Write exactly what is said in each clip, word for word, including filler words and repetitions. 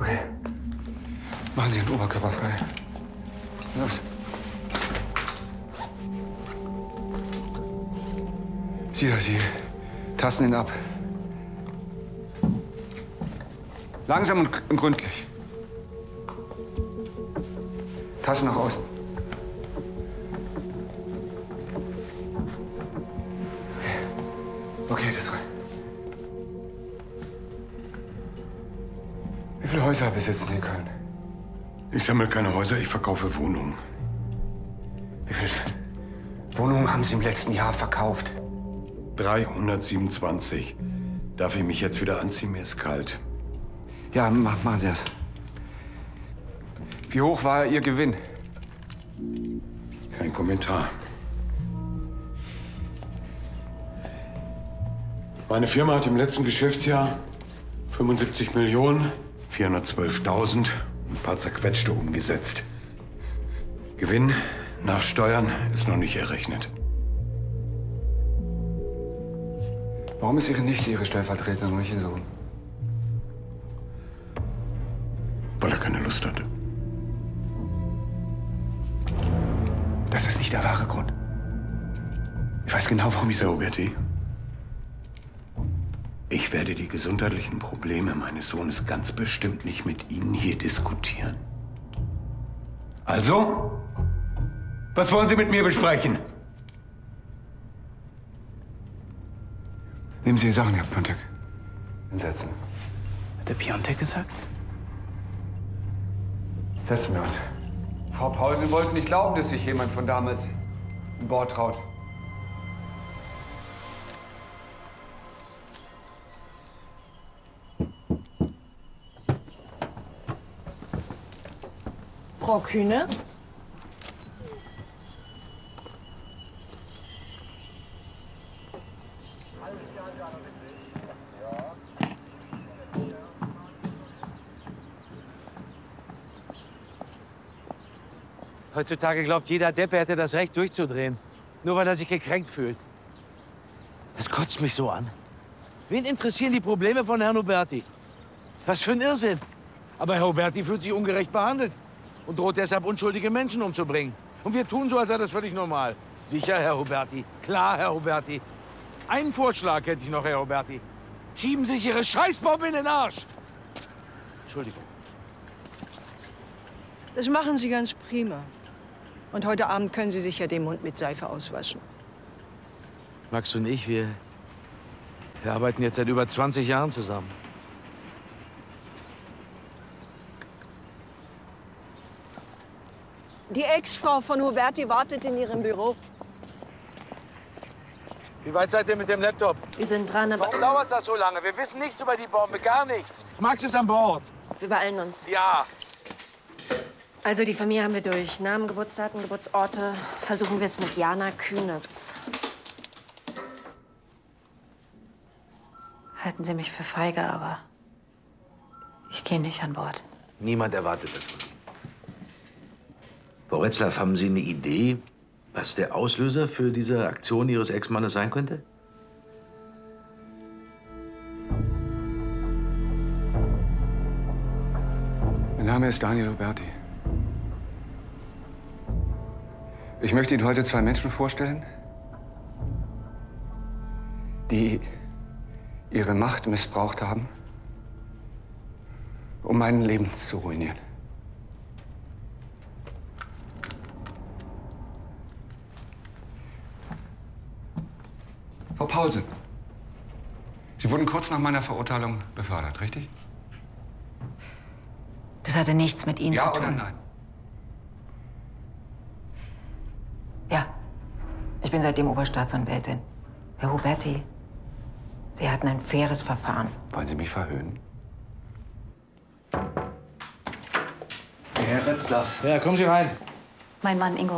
Okay. Machen Sie den Oberkörper frei. Los. Sie da, Sie tasten ihn ab. Langsam und, und gründlich. Tasche nach außen. Okay, okay, das rein. Wie viele Häuser besitzen Sie in Köln? Ich sammle keine Häuser, ich verkaufe Wohnungen. Wie viele Wohnungen haben Sie im letzten Jahr verkauft? dreihundertsiebenundzwanzig. Darf ich mich jetzt wieder anziehen? Mir ist kalt. Ja, mach, machen Sie das. Wie hoch war Ihr Gewinn? Kein Kommentar. Meine Firma hat im letzten Geschäftsjahr fünfundsiebzig Millionen, vierhundertzwölftausend und ein paar zerquetschte umgesetzt. Gewinn nach Steuern ist noch nicht errechnet. Warum ist Ihre Nichte Ihre Stellvertreterin und nicht Ihr Sohn? Weil er keine Lust hatte. Das ist nicht der wahre Grund. Ich weiß genau, warum ich so... Roberti, ich werde die gesundheitlichen Probleme meines Sohnes ganz bestimmt nicht mit Ihnen hier diskutieren. Also, was wollen Sie mit mir besprechen? Nehmen Sie die Sachen, Herr Piontek. Hinsetzen. Hat der Piontek gesagt? Setzen wir uns. Frau Paul, Sie wollten nicht glauben, dass sich jemand von damals an Bord traut. Frau Kühners? Heutzutage glaubt jeder Depp, er hätte das Recht durchzudrehen. Nur weil er sich gekränkt fühlt. Das kotzt mich so an. Wen interessieren die Probleme von Herrn Huberti? Was für ein Irrsinn. Aber Herr Huberti fühlt sich ungerecht behandelt und droht deshalb, unschuldige Menschen umzubringen. Und wir tun so, als sei das völlig normal. Sicher, Herr Huberti. Klar, Herr Huberti. Einen Vorschlag hätte ich noch, Herr Huberti. Schieben Sie sich Ihre Scheißbombe in den Arsch! Entschuldigung. Das machen Sie ganz prima. Und heute Abend können Sie sich ja den Mund mit Seife auswaschen. Max und ich, wir, wir arbeiten jetzt seit über zwanzig Jahren zusammen. Die Ex-Frau von Huberti wartet in ihrem Büro. Wie weit seid ihr mit dem Laptop? Wir sind dran, aber Warum dauert das so lange? Wir wissen nichts über die Bombe, gar nichts. Max ist an Bord. wir beeilen uns. Ja. Also die Familie haben wir durch. Namen, Geburtsdaten, Geburtsorte. Versuchen wir es mit Jana Kühnitz. Halten Sie mich für feige, aber ich gehe nicht an Bord. Niemand erwartet das von Ihnen. Frau Retzlaff, haben Sie eine Idee, was der Auslöser für diese Aktion Ihres Ex-Mannes sein könnte? Mein Name ist Daniel Huberti. Ich möchte Ihnen heute zwei Menschen vorstellen, die ihre Macht missbraucht haben, um mein Leben zu ruinieren. Frau Paulsen, Sie wurden kurz nach meiner Verurteilung befördert, richtig? Das hatte nichts mit Ihnen Ja zu tun. oder nein? Ja. Ich bin seitdem Oberstaatsanwältin. Herr Huberti, Sie hatten ein faires Verfahren. Wollen Sie mich verhöhnen? Herr Retzlaff. Ja, kommen Sie rein. Mein Mann Ingo.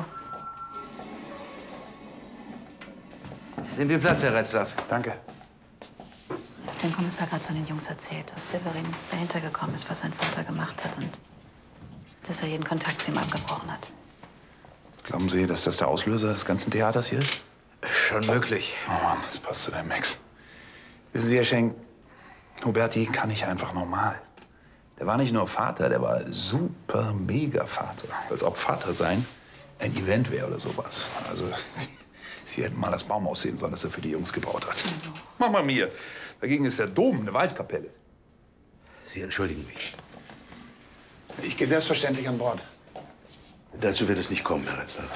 Nehmen Sie Platz, Herr Retzlaff. Danke. Ich habe dem Kommissar gerade von den Jungs erzählt, dass Severin dahinter gekommen ist, was sein Vater gemacht hat und dass er jeden Kontakt zu ihm abgebrochen hat. Glauben Sie, dass das der Auslöser des ganzen Theaters hier ist? Schon möglich. Oh Mann, das passt zu deinem Max. Wissen Sie, Herr Schenk, Huberti kann nicht einfach normal. Der war nicht nur Vater, der war super mega Vater. Als ob Vater sein ein Event wäre oder sowas. Also, sie, sie hätten mal das Baumhaus sehen sollen, das er für die Jungs gebaut hat. Mama mir, dagegen ist der Dom eine Waldkapelle. Sie entschuldigen mich. Ich gehe selbstverständlich an Bord. Dazu wird es nicht kommen, Herr Retzler.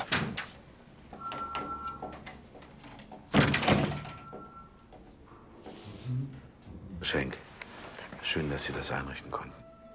Schenk. Schön, dass Sie das einrichten konnten.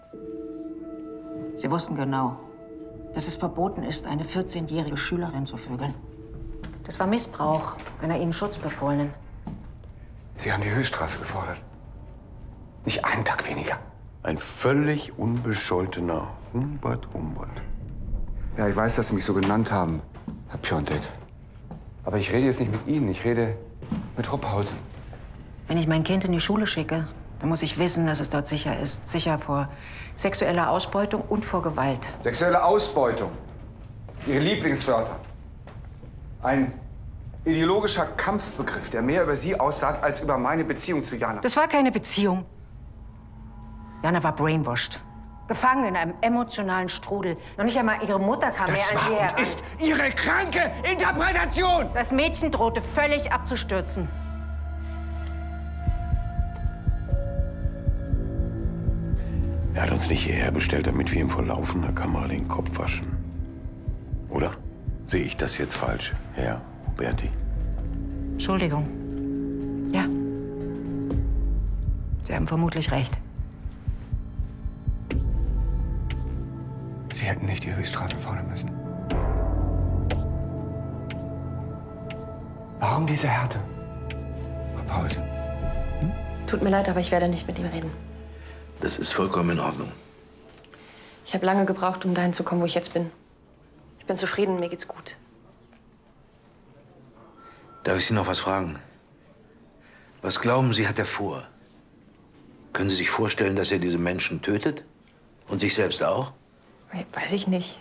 Sie wussten genau, dass es verboten ist, eine vierzehnjährige Schülerin zu vögeln. Das war Missbrauch einer ihnen Schutzbefohlenen. Sie haben die Höchststrafe gefordert. Nicht einen Tag weniger. Ein völlig unbescholtener Humbert Humbert. Ja, ich weiß, dass Sie mich so genannt haben, Herr Piontek. Aber ich rede jetzt nicht mit Ihnen, ich rede mit Rupphausen. Wenn ich mein Kind in die Schule schicke, dann muss ich wissen, dass es dort sicher ist. Sicher vor sexueller Ausbeutung und vor Gewalt. Sexuelle Ausbeutung. Ihre Lieblingswörter. Ein ideologischer Kampfbegriff, der mehr über Sie aussagt, als über meine Beziehung zu Jana. Das war keine Beziehung. Jana war brainwashed. Gefangen in einem emotionalen Strudel. Noch nicht einmal ihre Mutter kam mehr an sie heran. Das ist Ihre kranke Interpretation! Das Mädchen drohte völlig abzustürzen. Er hat uns nicht hierher bestellt, damit wir ihm vor laufender Kamera den Kopf waschen. Oder? Sehe ich das jetzt falsch, Herr Huberti? Entschuldigung. Ja. Sie haben vermutlich recht. Sie hätten nicht die Höchststrafe fordern müssen. Warum diese Härte? Frau Paulsen. Hm? Tut mir leid, aber ich werde nicht mit ihm reden. Das ist vollkommen in Ordnung. Ich habe lange gebraucht, um dahin zu kommen, wo ich jetzt bin. Ich bin zufrieden, mir geht's gut. Darf ich Sie noch was fragen? Was glauben Sie, hat er vor? Können Sie sich vorstellen, dass er diese Menschen tötet? Und sich selbst auch? Weiß ich nicht.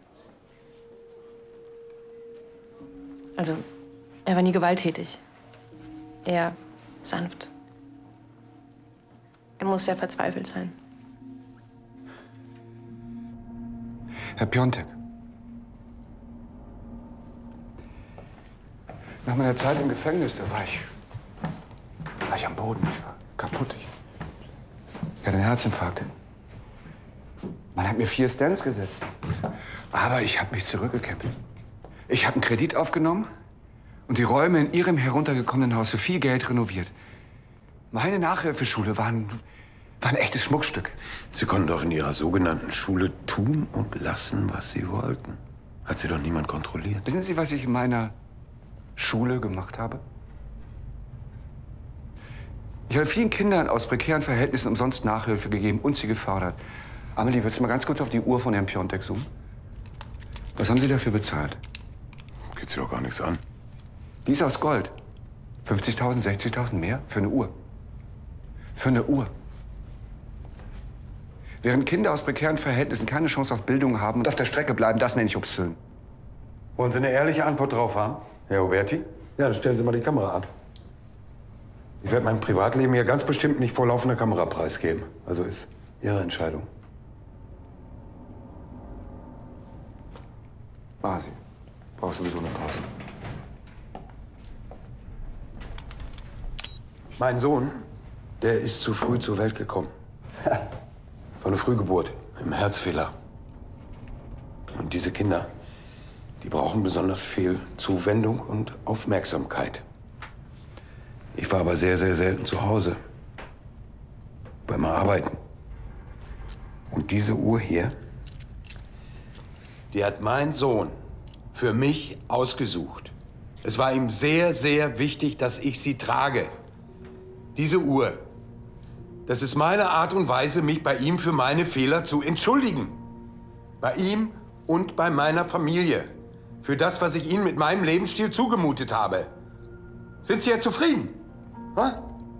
Also, er war nie gewalttätig. Eher sanft. Er muss sehr verzweifelt sein. Herr Piontek. Nach meiner Zeit im Gefängnis, da war ich, war ich am Boden. Ich war kaputt. Ich, ich hatte einen Herzinfarkt. Man hat mir vier Stents gesetzt. Aber ich habe mich zurückgekämpft. Ich habe einen Kredit aufgenommen und die Räume in Ihrem heruntergekommenen Haus für viel Geld renoviert. Meine Nachhilfeschule war ein, war ein echtes Schmuckstück. Sie konnten doch in Ihrer sogenannten Schule tun und lassen, was Sie wollten. Hat Sie doch niemand kontrolliert. Wissen Sie, was ich in meiner Schule gemacht habe? Ich habe vielen Kindern aus prekären Verhältnissen umsonst Nachhilfe gegeben und sie gefördert. Amelie, willst du mal ganz kurz auf die Uhr von Herrn Piontek zoomen? Was haben Sie dafür bezahlt? Geht Sie doch gar nichts an. Die ist aus Gold. fünfzigtausend, sechzigtausend mehr für eine Uhr. Für eine Uhr. Während Kinder aus prekären Verhältnissen keine Chance auf Bildung haben und auf der Strecke bleiben, das nenne ich obszön. Wollen Sie eine ehrliche Antwort drauf haben, Herr Huberti? Ja, dann stellen Sie mal die Kamera an. Ich werde mein Privatleben hier ganz bestimmt nicht vor laufender Kamera preisgeben. Also ist Ihre Entscheidung. Basi, brauchst sowieso eine Pause. Mein Sohn, der ist zu früh zur Welt gekommen. Von einer Frühgeburt, im Herzfehler. Und diese Kinder, die brauchen besonders viel Zuwendung und Aufmerksamkeit. Ich war aber sehr, sehr selten zu Hause. Beim Arbeiten. Und diese Uhr hier, die hat mein Sohn für mich ausgesucht. Es war ihm sehr, sehr wichtig, dass ich sie trage. Diese Uhr, das ist meine Art und Weise, mich bei ihm für meine Fehler zu entschuldigen. Bei ihm und bei meiner Familie. Für das, was ich ihnen mit meinem Lebensstil zugemutet habe. Sind Sie jetzt zufrieden? Ha?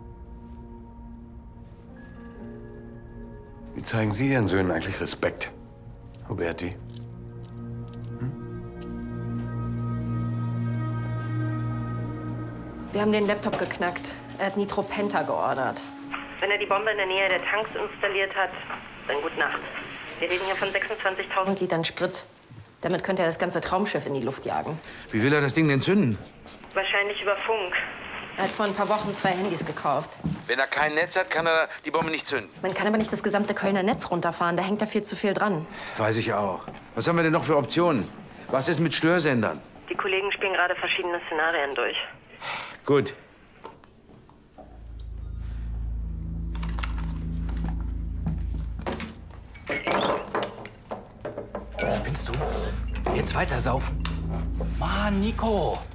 Wie zeigen Sie Ihren Söhnen eigentlich Respekt, Huberti? Wir haben den Laptop geknackt. Er hat Nitropenta geordert. Wenn er die Bombe in der Nähe der Tanks installiert hat, dann gute Nacht. Wir reden hier von sechsundzwanzigtausend Litern Sprit. Damit könnte er das ganze Traumschiff in die Luft jagen. Wie will er das Ding denn zünden? Wahrscheinlich über Funk. Er hat vor ein paar Wochen zwei Handys gekauft. Wenn er kein Netz hat, kann er die Bombe nicht zünden. Man kann aber nicht das gesamte Kölner Netz runterfahren. Da hängt da viel zu viel dran. Weiß ich auch. Was haben wir denn noch für Optionen? Was ist mit Störsendern? Die Kollegen spielen gerade verschiedene Szenarien durch. Gut. Spinnst du? Jetzt weiter saufen. Mann, Nico.